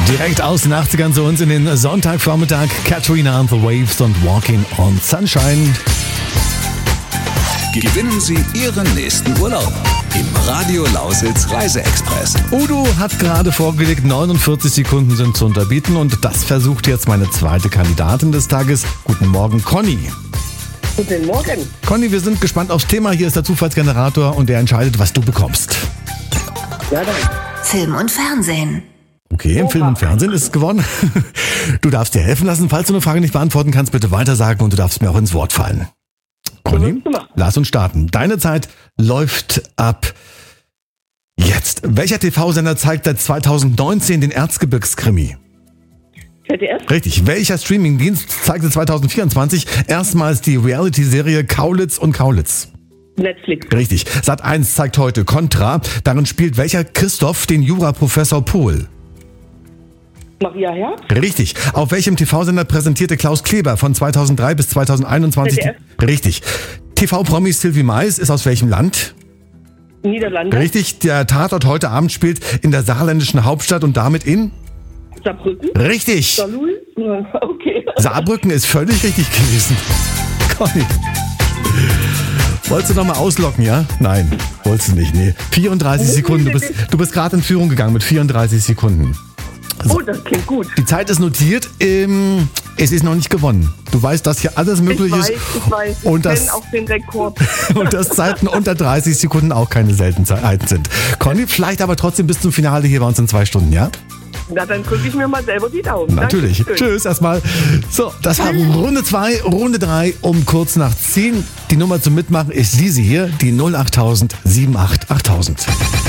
Direkt aus den 80ern zu uns in den Sonntagvormittag. Katrina and the Waves und Walking on Sunshine. Gewinnen Sie Ihren nächsten Urlaub im Radio Lausitz Reise-Express. Udo hat gerade vorgelegt, 49 Sekunden sind zu unterbieten und das versucht jetzt meine zweite Kandidatin des Tages. Guten Morgen, Conny. Guten Morgen. Conny, wir sind gespannt aufs Thema. Hier ist der Zufallsgenerator und der entscheidet, was du bekommst. Ja, dann. Film und Fernsehen. Okay, Film und Fernsehen ist gewonnen. Du darfst dir helfen lassen. Falls du eine Frage nicht beantworten kannst, bitte weitersagen und du darfst mir auch ins Wort fallen. Conny, lass uns starten. Deine Zeit läuft ab jetzt. Welcher TV-Sender zeigt seit 2019 den Erzgebirgskrimi? ZDF? Richtig. Welcher Streamingdienst zeigte 2024 erstmals die Reality-Serie Kaulitz und Kaulitz? Netflix. Richtig. Sat.1 zeigt heute Contra. Darin spielt welcher Christoph den Juraprofessor Pohl? Maria Herr? Richtig. Auf welchem TV-Sender präsentierte Klaus Kleber von 2003 bis 2021? ZDF. Richtig. TV-Promi Sylvie Mais ist aus welchem Land? Niederlande? Richtig. Der Tatort heute Abend spielt in der saarländischen Hauptstadt und damit in? Saarbrücken? Richtig. Saarlouis? Okay. Saarbrücken ist völlig richtig gewesen. Conny. Wolltest du nochmal auslocken, ja? Nein, wolltest du nicht, nee. 34 Sekunden, du bist gerade in Führung gegangen mit 34 Sekunden. Oh, das klingt gut. Die Zeit ist notiert, es ist noch nicht gewonnen. Du weißt, dass hier alles möglich ist. Ich weiß. Und Ich das- kenne auch den Rekord. Und dass Zeiten unter 30 Sekunden auch keine Seltenheiten sind. Conny, vielleicht aber trotzdem bis zum Finale hier bei uns in 2 Stunden, ja? Na, dann drücke ich mir mal selber die Daumen. Natürlich. Dankeschön. Tschüss erstmal. So, das war Runde 2, Runde 3 um kurz nach 10. Die Nummer zum Mitmachen ist diese hier, die 08000 78 8000.